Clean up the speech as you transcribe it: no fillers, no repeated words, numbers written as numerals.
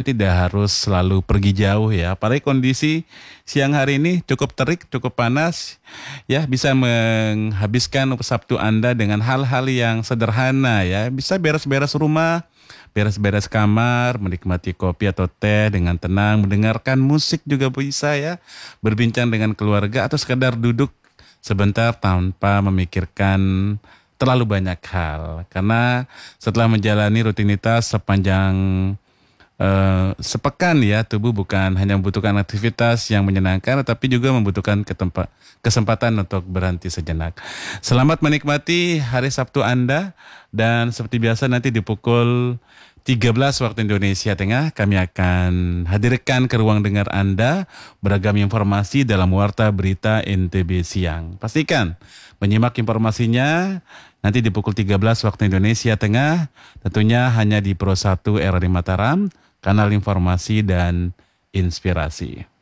tidak harus selalu pergi jauh ya. Apalagi kondisi siang hari ini cukup terik, cukup panas. Ya, bisa menghabiskan Sabtu Anda dengan hal-hal yang sederhana ya. Bisa beres-beres rumah, beres-beres kamar, menikmati kopi atau teh dengan tenang, mendengarkan musik juga bisa ya. Berbincang dengan keluarga atau sekedar duduk sebentar tanpa memikirkan terlalu banyak hal. Karena setelah menjalani rutinitas sepanjang sepekan ya, tubuh bukan hanya membutuhkan aktivitas yang menyenangkan, tetapi juga membutuhkan kesempatan untuk berhenti sejenak. Selamat menikmati hari Sabtu Anda, dan seperti biasa nanti di pukul 13 waktu Indonesia Tengah kami akan hadirkan ke ruang dengar Anda beragam informasi dalam Warta Berita NTB Siang. Pastikan menyimak informasinya nanti di pukul 13 waktu Indonesia Tengah, tentunya hanya di Pro 1 RRI Mataram, kanal informasi dan inspirasi.